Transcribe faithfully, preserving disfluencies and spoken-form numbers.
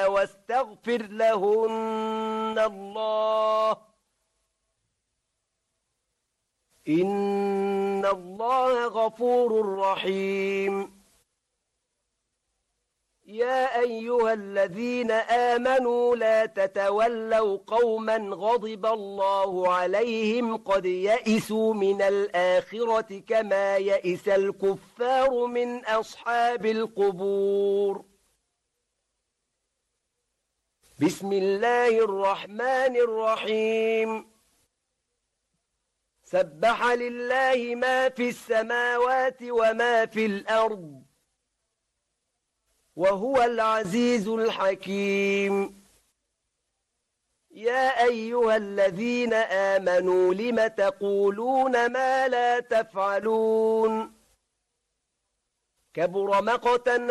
واستغفر لهن الله إن الله غفور رحيم يا أيها الذين آمنوا لا تتولوا قوما غضب الله عليهم قد يئسوا من الآخرة كما يئس الكفار من أصحاب القبور بسم الله الرحمن الرحيم سبح لله ما في السماوات وما في الأرض وهو العزيز الحكيم يا أيها الذين آمنوا لم تقولون ما لا تفعلون كبر مقتا